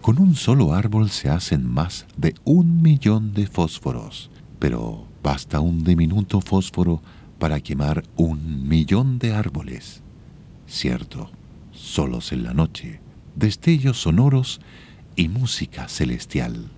Con un solo árbol se hacen más de 1 millón de fósforos, pero basta un diminuto fósforo para quemar 1 millón de árboles. Cierto, solos en la noche, destellos sonoros y música celestial.